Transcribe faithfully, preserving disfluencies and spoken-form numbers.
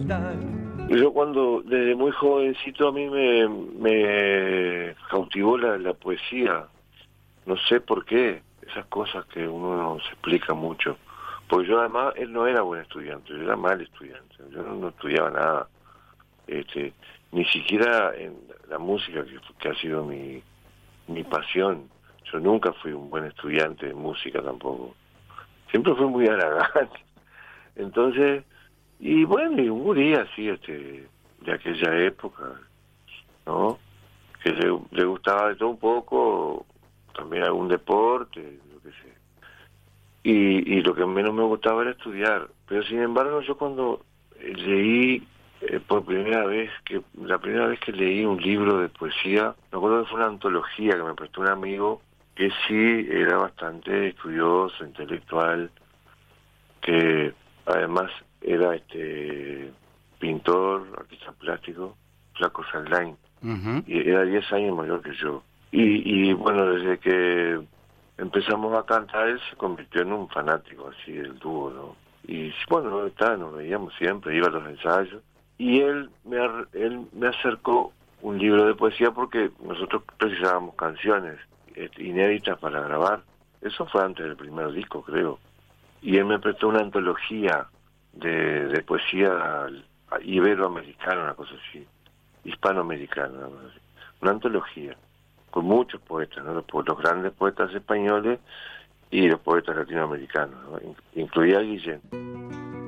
capital. Yo cuando, desde muy jovencito, a mí me, me cautivó la, la poesía. No sé por qué, esas cosas que uno no se explica mucho. Porque yo además, él no era buen estudiante, yo era mal estudiante. Yo no, no estudiaba nada. Este, ni siquiera en la música, que, que ha sido mi, mi pasión. Yo nunca fui un buen estudiante de música tampoco. Siempre fui muy aragante. Entonces, y bueno, y un gurí así, este, de aquella época, ¿no? Que le, le gustaba de todo un poco, también algún deporte, lo que sé. Y, y lo que menos me gustaba era estudiar. Pero sin embargo, yo cuando eh, leí eh, por primera vez, que la primera vez que leí un libro de poesía, me acuerdo que fue una antología que me prestó un amigo que sí era bastante estudioso, intelectual, que además era este pintor, artista plástico, Flaco Saldain, Uh-huh. y era diez años mayor que yo. Y, y bueno, desde que empezamos a cantar, él se convirtió en un fanático así del dúo, ¿no? Y bueno, está, nos veíamos siempre, iba a los ensayos, y él me, ar- él me acercó un libro de poesía porque nosotros precisábamos canciones eh, inéditas para grabar. Eso fue antes del primer disco, creo. Y él me prestó una antología de, de poesía iberoamericana, una cosa así, hispanoamericana, una cosa así. Una antología, con muchos poetas, ¿no? Los, po- los grandes poetas españoles y los poetas latinoamericanos, ¿no? In- Incluía a Guillén.